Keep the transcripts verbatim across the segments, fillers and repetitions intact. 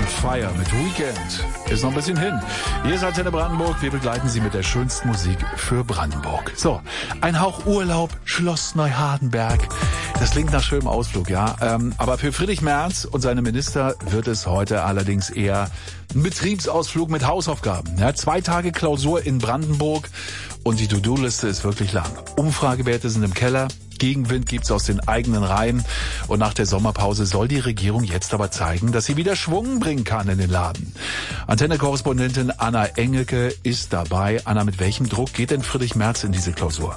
Fire mit Weekend. Ist noch ein bisschen hin. Hier ist Antenne Brandenburg. Wir begleiten Sie mit der schönsten Musik für Brandenburg. So, ein Hauch Urlaub, Schloss Neuhardenberg. Das klingt nach schönem Ausflug, ja. Ähm, aber für Friedrich Merz und seine Minister wird es heute allerdings eher ein Betriebsausflug mit Hausaufgaben. Ja, zwei Tage Klausur in Brandenburg und die To-Do-Liste ist wirklich lang. Umfragewerte sind im Keller. Gegenwind gibt's aus den eigenen Reihen. Und nach der Sommerpause soll die Regierung jetzt aber zeigen, dass sie wieder Schwung bringen kann in den Laden. Antenne-Korrespondentin Anna Engelke ist dabei. Anna, mit welchem Druck geht denn Friedrich Merz in diese Klausur?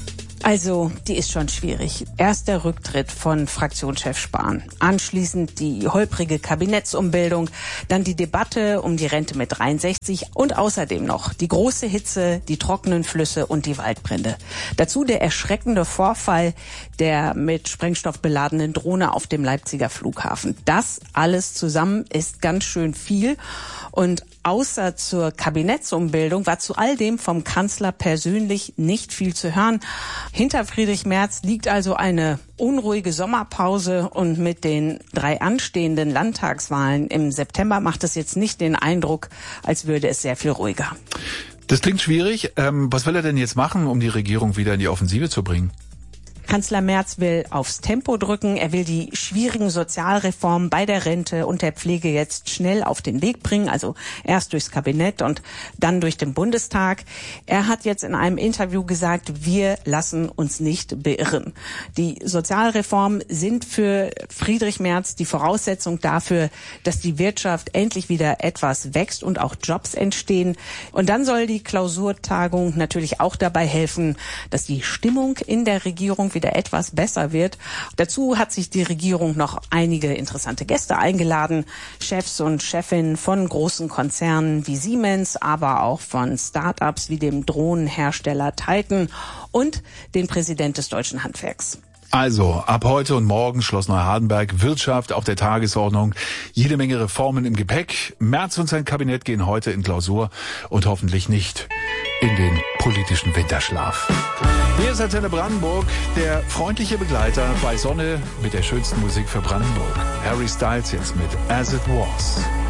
Also, die ist schon schwierig. Erst der Rücktritt von Fraktionschef Spahn. Anschließend die holprige Kabinettsumbildung, dann die Debatte um die Rente mit dreiundsechzig und außerdem noch die große Hitze, die trockenen Flüsse und die Waldbrände. Dazu der erschreckende Vorfall der mit Sprengstoff beladenen Drohne auf dem Leipziger Flughafen. Das alles zusammen ist ganz schön viel. Und außer zur Kabinettsumbildung war zu all dem vom Kanzler persönlich nicht viel zu hören. Hinter Friedrich Merz liegt also eine unruhige Sommerpause und mit den drei anstehenden Landtagswahlen im September macht es jetzt nicht den Eindruck, als würde es sehr viel ruhiger. Das klingt schwierig. Ähm, was will er denn jetzt machen, um die Regierung wieder in die Offensive zu bringen? Kanzler Merz will aufs Tempo drücken. Er will die schwierigen Sozialreformen bei der Rente und der Pflege jetzt schnell auf den Weg bringen. Also erst durchs Kabinett und dann durch den Bundestag. Er hat jetzt in einem Interview gesagt, wir lassen uns nicht beirren. Die Sozialreformen sind für Friedrich Merz die Voraussetzung dafür, dass die Wirtschaft endlich wieder etwas wächst und auch Jobs entstehen. Und dann soll die Klausurtagung natürlich auch dabei helfen, dass die Stimmung in der Regierung wieder etwas besser wird. Dazu hat sich die Regierung noch einige interessante Gäste eingeladen. Chefs und Chefinnen von großen Konzernen wie Siemens, aber auch von Start-ups wie dem Drohnenhersteller Titan und den Präsident des Deutschen Handwerks. Also, ab heute und morgen Schloss Neuhardenberg, Wirtschaft auf der Tagesordnung, jede Menge Reformen im Gepäck. Merz und sein Kabinett gehen heute in Klausur und hoffentlich nicht in den politischen Winterschlaf. Hier ist Antenne Brandenburg, der freundliche Begleiter bei Sonne mit der schönsten Musik für Brandenburg. Harry Styles jetzt mit As It Was.